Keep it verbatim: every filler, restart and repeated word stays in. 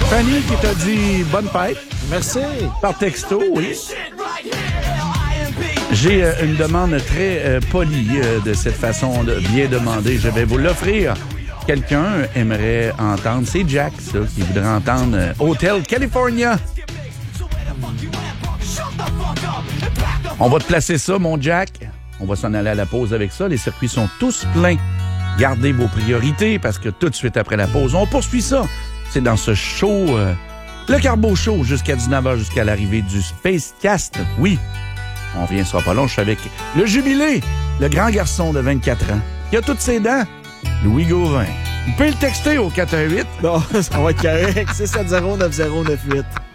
Fanny qui t'a dit bonne fête. Merci. Par texto, oui. J'ai euh, une demande très euh, polie euh, de cette façon de bien demander. Je vais vous l'offrir. Quelqu'un aimerait entendre, c'est Jack, ça, qui voudrait entendre euh, Hotel California. On va te placer ça, mon Jack. On va s'en aller à la pause avec ça. Les circuits sont tous pleins. Gardez vos priorités parce que tout de suite après la pause, on poursuit ça. C'est dans ce show, euh, le Carbo Show, jusqu'à dix-neuf heures, jusqu'à l'arrivée du Spacecast. Oui, on revient, ce sera pas long. Je suis avec le jubilé, le grand garçon de vingt-quatre ans, qui a toutes ses dents, Louis Gauvin. Vous pouvez le texter au quatre un huit. Non, ça va être correct. six sept zéro neuf zéro neuf huit.